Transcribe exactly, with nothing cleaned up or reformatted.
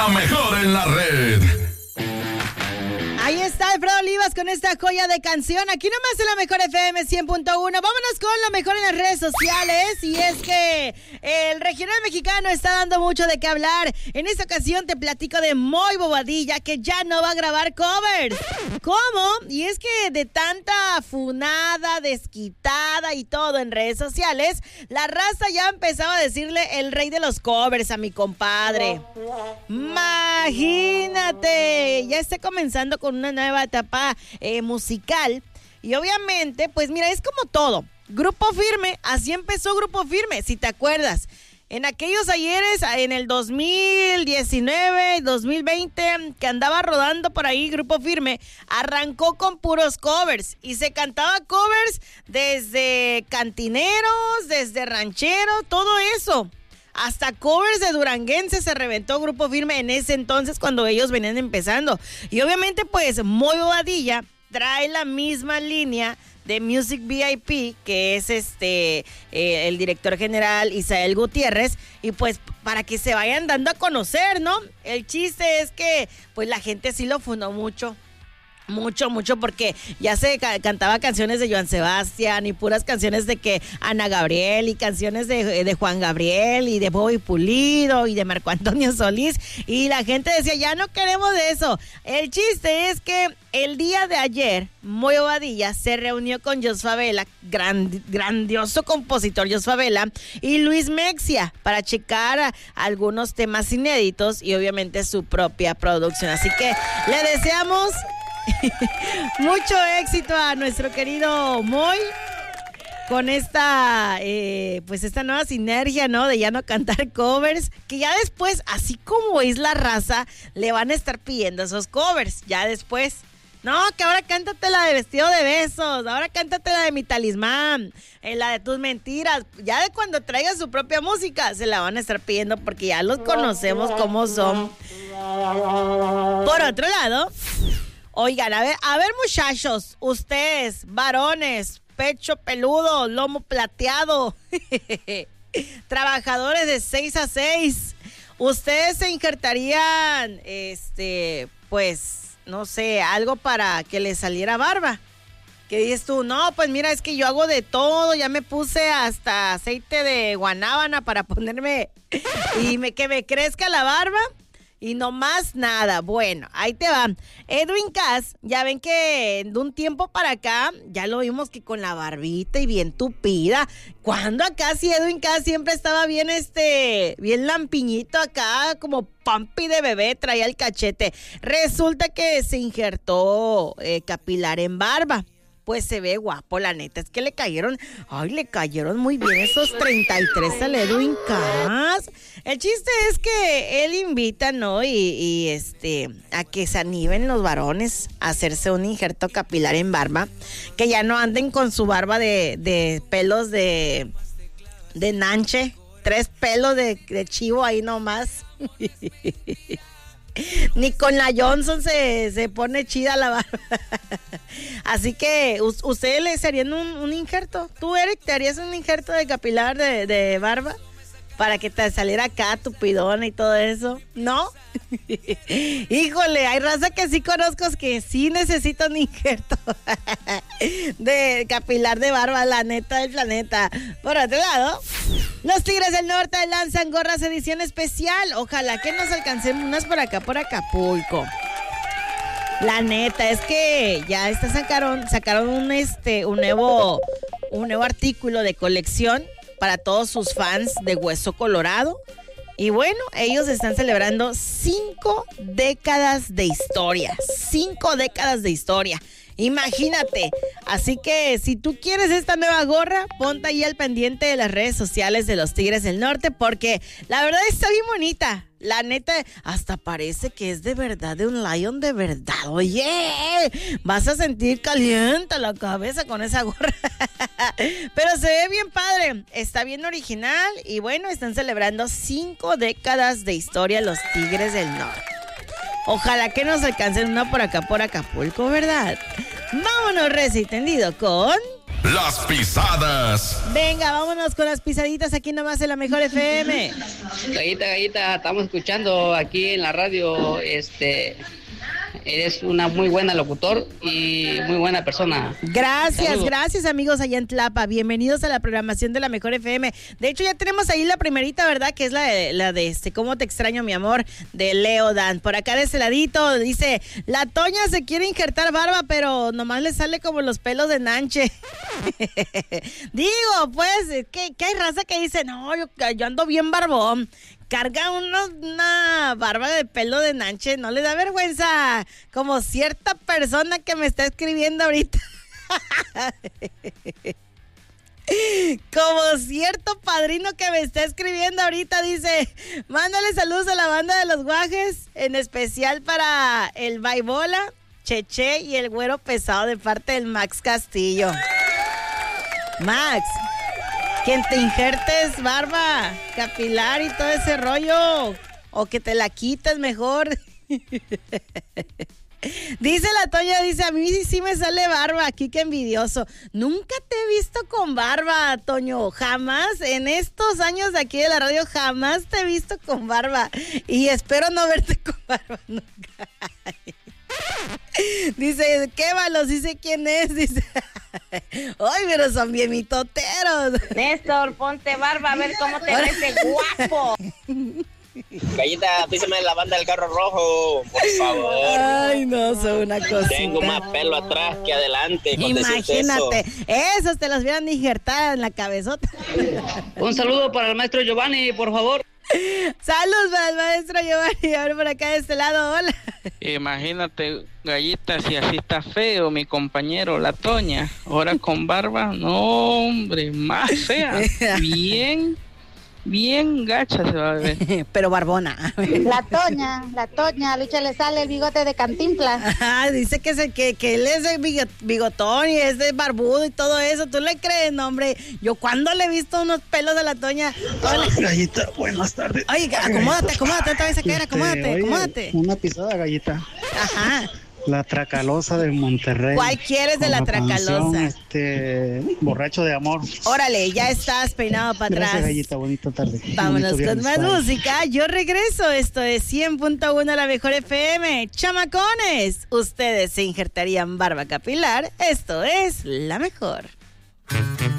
La mejor en la red. Ahí está Alfredo Olivas con esta joya de canción. Aquí nomás en la mejor F M cien punto uno. Vámonos con lo mejor en las redes sociales. Y es que el regional mexicano está dando mucho de qué hablar. En esta ocasión te platico de Moy Bobadilla, que ya no va a grabar covers. ¿Cómo? Y es que de tanta funada, desquitada y todo en redes sociales, la raza ya empezaba a decirle el rey de los covers a mi compadre. Imagínate, ya está comenzando con una nueva etapa eh, musical. Y obviamente, pues mira, es como todo. Grupo Firme, así empezó Grupo Firme, si te acuerdas. En aquellos ayeres, en el dos mil diecinueve, dos mil veinte, que andaba rodando por ahí Grupo Firme, arrancó con puros covers. Y se cantaba covers desde cantineros, desde rancheros, todo eso. Hasta covers de duranguense se reventó Grupo Firme en ese entonces cuando ellos venían empezando. Y obviamente pues Moy Bobadilla trae la misma línea de Music V I P, que es este eh, el director general Isael Gutiérrez, y pues para que se vayan dando a conocer, ¿no? El chiste es que pues la gente sí lo fundó mucho. Mucho, mucho, porque ya se ca- cantaba canciones de Joan Sebastián y puras canciones de que Ana Gabriel y canciones de, de Juan Gabriel y de Bobby Pulido y de Marco Antonio Solís, y la gente decía, ya no queremos de eso. El chiste es que el día de ayer, Moy Bobadilla se reunió con Jos Favela, grand, grandioso compositor Jos Favela, y Luis Mexia para checar a, a algunos temas inéditos y obviamente su propia producción. Así que le deseamos mucho éxito a nuestro querido Moy con esta eh, pues esta nueva sinergia, ¿no? De ya no cantar covers, que ya después, así como es la raza, le van a estar pidiendo esos covers, ya después. No, que ahora cántate la de Vestido de Besos, ahora cántate la de Mi Talismán, eh, la de Tus Mentiras. Ya de cuando traiga su propia música, se la van a estar pidiendo porque ya los conocemos como son. Por otro lado, oigan, a ver, a ver muchachos, ustedes, varones, pecho peludo, lomo plateado, trabajadores de seis a seis, ustedes se injertarían, este, pues, no sé, algo para que les saliera barba. ¿Qué dices tú? No, pues mira, es que yo hago de todo, ya me puse hasta aceite de guanábana para ponerme y me, que me crezca la barba. Y no más nada. Bueno, ahí te va. Edwin Cass, ya ven que de un tiempo para acá, ya lo vimos que con la barbita y bien tupida. Cuando acá sí Edwin Cass siempre estaba bien, este, bien lampiñito acá, como pampi de bebé, traía el cachete. Resulta que se injertó eh, capilar en barba. Pues se ve guapo, la neta, es que le cayeron, ay, le cayeron muy bien esos treinta y tres al Edwin Cass. El chiste es que él invita, ¿no? Y, y este, a que se animen los varones a hacerse un injerto capilar en barba, que ya no anden con su barba de, de pelos de, de nanche, tres pelos de, de chivo ahí nomás. Ni con la Johnson se, se pone chida la barba. Así que ustedes le harían un, un injerto. ¿Tú, Eric, te harías un injerto de capilar de, de barba? Para que te saliera acá tupidona y todo eso. ¿No? Híjole, hay raza que sí conozco que sí necesitan un injerto de capilar de barba, la neta del planeta. Por otro lado, los Tigres del Norte lanzan gorras edición especial. Ojalá que nos alcancen unas por acá, por Acapulco. La neta es que ya está, sacaron sacaron un este un nuevo un nuevo artículo de colección para todos sus fans de Hueso Colorado. Y bueno, ellos están celebrando cinco décadas de historia. Cinco décadas de historia. Imagínate. Así que si tú quieres esta nueva gorra, ponte ahí al pendiente de las redes sociales de los Tigres del Norte, porque la verdad está bien bonita. La neta, hasta parece que es de verdad, de un lion de verdad. Oye, vas a sentir caliente la cabeza con esa gorra. Pero se ve bien padre, está bien original. Y bueno, están celebrando cinco décadas de historia los Tigres del Norte. Ojalá que nos alcancen una por acá, por Acapulco, ¿verdad? Vámonos, reci tendido con... Las pisadas. Venga, vámonos con las pisaditas aquí nomás en la Mejor F M. Gallita, Gallita, estamos escuchando aquí en la radio, este... Eres una muy buena locutor y muy buena persona. Gracias, Saludos. Gracias amigos allá en Tlapa. Bienvenidos a la programación de la Mejor F M. De hecho ya tenemos ahí la primerita, ¿verdad? Que es la de, la de este Cómo te extraño mi amor de Leo Dan. Por acá de ese ladito dice, la Toña se quiere injertar barba, pero nomás le sale como los pelos de Nanche. Digo, pues, que, que hay raza que dice, no, yo, yo ando bien barbón. Carga uno, una barba de pelo de Nanche, no le da vergüenza, como cierta persona que me está escribiendo ahorita. Como cierto padrino que me está escribiendo ahorita, dice, mándale saludos a la banda de los Guajes, en especial para el Baibola, Cheche y el Güero Pesado de parte del Max Castillo. Max, quien te injertes barba capilar y todo ese rollo, o que te la quites mejor. Dice la Toña, dice, a mí sí, sí me sale barba, aquí qué envidioso. Nunca te he visto con barba, Toño, jamás, en estos años de aquí de la radio, jamás te he visto con barba, y espero no verte con barba nunca. Dice, qué malos, dice quién es, dice. Ay, pero son bien mitoteros. Néstor, ponte barba a ver cómo te ves de guapo. Gallita, písame la banda del carro rojo, por favor. Ay, no, son una cosita. Tengo más pelo atrás que adelante. Imagínate, eso. Esos te los hubieran injertado en la cabezota. Un saludo para el maestro Giovanni, por favor. Saludos para el maestro Giovanni. Ahora por acá de este lado, hola. Imagínate, Gallita, si así está feo mi compañero, la Toña, ahora con barba, no, hombre, más fea, bien, bien gacha se va a ver. Pero barbona. La Toña, la Toña, a Lucha le sale el bigote de Cantinflas. Ajá, dice que, se, que, que él es de bigotón y es de barbudo y todo eso. ¿Tú le crees, no, hombre? Yo cuando le he visto unos pelos de la Toña. Gallita, buenas tardes. Oye, acomódate, acomódate, otra vez a caer, acomódate, oye, acomódate. Una pisada, Gallita. Ajá. La Tracalosa de Monterrey. ¿Cuál quieres de la, la Tracalosa? Canción, este, Borracho de Amor. Órale, ya estás peinado para Gracias, atrás. Gallita, bonita tarde. Vámonos Bonito con más bye. música. Yo regreso. Esto es cien punto uno la Mejor F M. Chamacones, ustedes se injertarían barba capilar. Esto es La Mejor.